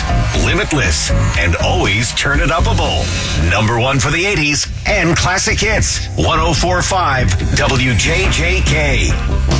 limitless, and always turn it upable. Number one for the 80s and classic hits. 104.5 WJJK.